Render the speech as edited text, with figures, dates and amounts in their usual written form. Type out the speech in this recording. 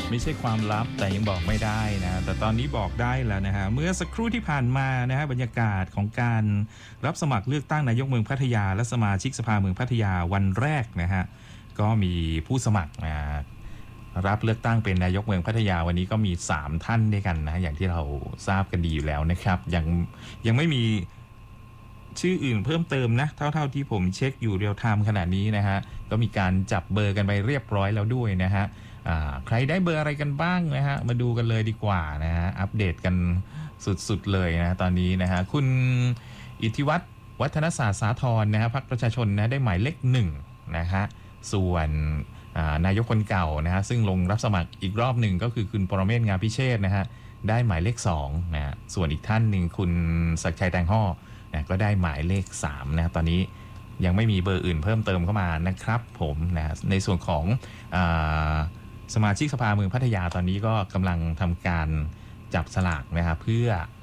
ไม่ใช่ความลับแต่ยังบอกไม่ได้นะแต่ตอนนี้บอกได้แล้วนะฮะเมื่อสักครู่ที่ผ่านมานะฮะบรรยากาศของการรับสมัครเลือกตั้งนายกเมืองพัทยาและสมาชิกสภาเมืองพัทยาวันแรกนะฮะก็มีผู้สมัครรับเลือกตั้งเป็นนายกเมืองพัทยาวันนี้ก็มี3ท่านด้วยกันนะอย่างที่เราทราบกันดีอยู่แล้วนะครับยังไม่มีชื่ออื่นเพิ่มเติมนะเท่าที่ผมเช็คอยู่เรียลไทม์ขณะนี้นะฮะก็มีการจับเบอร์กันไปเรียบร้อยแล้วด้วยนะฮะใครได้เบอร์อะไรกันบ้างนะฮะมาดูกันเลยดีกว่านะฮะอัปเดตกันสุดๆเลยนะตอนนี้นะฮะคุณอิทธิวัฒน์วัฒนศาสตร์สาธรนะฮะพรรคประชาชนนะได้หมายเลข1นะฮะส่วนนายกคนเก่านะฮะซึ่งลงรับสมัครอีกรอบหนึ่งก็คือคุณปรเมศ งามพิเชษฐ์นะฮะได้หมายเลข2นะฮะส่วนอีกท่านหนึ่งคุณศักดิ์ชัยแตงห่อนะก็ได้หมายเลข3นะตอนนี้ยังไม่มีเบอร์อื่นเพิ่มเติมเข้ามานะครับผมนะในส่วนของสมาชิกสภาเมืองพัทยาตอนนี้ก็กำลังทำการจับสลากนะครับเพื่อ